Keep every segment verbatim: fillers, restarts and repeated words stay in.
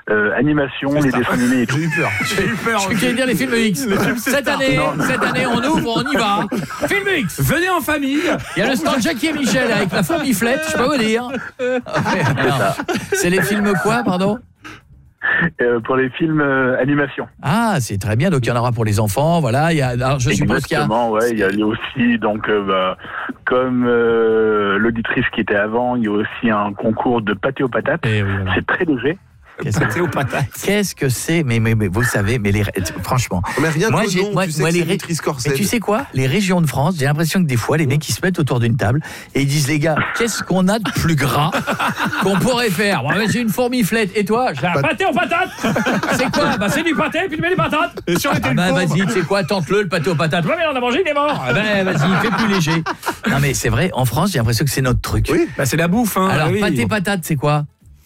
euh, animation, les dessins animés et tout. J'ai eu peur. J'ai eu peur. Je vais dire les films X. Les films cette année, non. cette année, on ouvre, on y va. Film X. Venez en famille. Il y a le stand Jackie et Michel avec la fourmiflette, je peux vous dire. C'est les films quoi, pardon? Euh, pour les films euh, animation. Ah, c'est très bien. Donc il y en aura pour les enfants, voilà. Il y a, alors je suppose qu'il y a. Exactement, ouais. Il y a aussi donc euh, bah, comme euh, l'auditrice qui était avant, il y a aussi un concours de pâté aux patates. Eh oui, voilà. C'est très léger. Qu'est-ce que, aux patates. Qu'est-ce que c'est mais, mais, mais vous savez, mais les, franchement. Mais rien moi, que j'ai, nom, moi, tu sais moi, que les c'est Maîtrise Corsette. Mais tu sais quoi? Les régions de France, j'ai l'impression que des fois, les mecs ils se mettent autour d'une table et ils disent les gars, qu'est-ce qu'on a de plus gras qu'on pourrait faire? Bon, j'ai une fourmiflette et toi, j'ai un pâté aux patates. C'est quoi? Bah c'est du pâté puis tu mets les patates. Et si on était ah une bah, pauvre. vas-y, tu sais quoi? Tente-le le pâté aux patates. Ouais mais on a mangé, il est mort. Ah ben vas-y, fais plus léger. Non mais c'est vrai, en France, j'ai l'impression que c'est notre truc. Oui, bah c'est la bouffe hein. Alors oui. pâté patates, c'est quoi?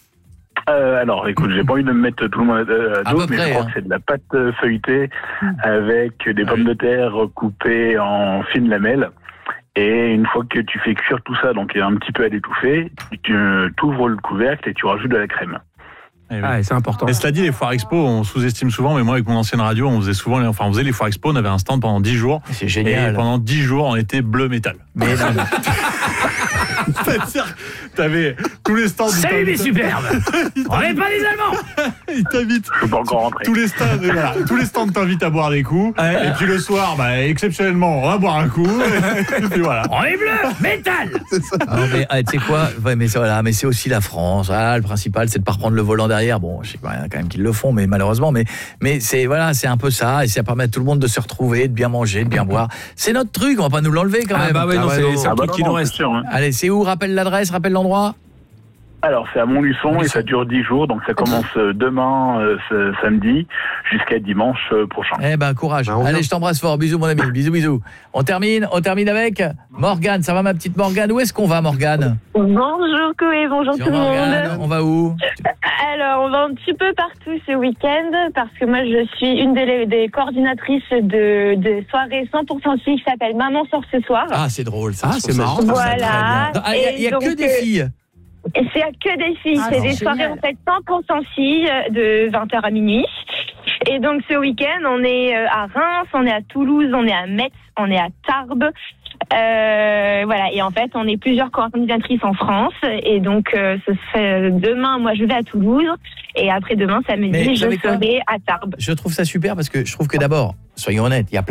Euh, alors, écoute, j'ai pas envie de me mettre tout le monde euh, à dos, mais près, je crois hein. que c'est de la pâte feuilletée avec des pommes de terre coupées en fines lamelles. Et une fois que tu fais cuire tout ça, donc il y a un petit peu à l'étouffer, tu ouvres le couvercle et tu rajoutes de la crème. Ah, ouais, c'est important. Mais cela dit, les foires expo, on sous-estime souvent, mais moi, avec mon ancienne radio, on faisait souvent, les, enfin, on faisait les foires expo, on avait un stand pendant dix jours. C'est génial. Et pendant dix jours, on était bleu métal. Mais non, mais... C'est-à-dire, t'avais tous les stands. Salut les superbes. On n'est pas des Allemands. Ils t'invitent. Je peux pas encore rentrer. Tous les stands, voilà, tous les stands t'invitent à boire des coups. Ouais. Et puis le soir, bah, exceptionnellement, on va boire un coup. Et puis voilà. On est bleu, métal. Non mais ah, tu sais quoi, ouais, mais voilà, mais c'est aussi la France. Ah, le principal, c'est de pas reprendre le volant derrière. Bon, je sais pas, il y en a quand même qui le font, mais malheureusement, mais mais c'est voilà, c'est un peu ça, et ça permet à tout le monde de se retrouver, de bien manger, de bien boire. C'est notre truc, on va pas nous l'enlever quand Ah même. bah ouais, non, Ah c'est, non. c'est un Ah bah truc non, qui non, nous c'est reste. sûr, hein. Allez, c'est où? Rappelle l'adresse, rappelle l'endroit. Alors, c'est à Montluçon et ça dure dix jours, donc ça commence euh, demain, euh, ce samedi, jusqu'à dimanche euh, prochain. Eh ben, courage. Ben, on Allez, vient. je t'embrasse fort. Bisous, mon ami. Bisous, bisous. On termine, on termine avec Morgane. Ça va, ma petite Morgane? Où est-ce qu'on va, Morgane? Bonjour Koé, bonjour Sur tout le Morgane, monde. on va où? Alors, on va un petit peu partout ce week-end parce que moi, je suis une des, des coordinatrices de, de soirée cent pour cent filles qui s'appelle Maman sort ce soir. Ah, c'est drôle, ça. Ah, Je c'est trouve ça- marrant. je trouve ça Voilà. très bien. Ah, Il y a, il y a Et que donc, des euh, filles. Et c'est à que des filles, Ah, c'est non, des génial. soirées en fait cent pour cent filles euh, de vingt heures à minuit. Et donc ce week-end, on est euh, à Reims, on est à Toulouse, on est à Metz, on est à Tarbes. Euh, voilà, et en fait, on est plusieurs coordinatrices en France. Et donc, euh, ce serait demain, moi, je vais à Toulouse. Et après-demain, Mais samedi, vous je savez quoi serai à Tarbes. Je trouve ça super parce que je trouve que d'abord, soyons honnêtes, il y a plein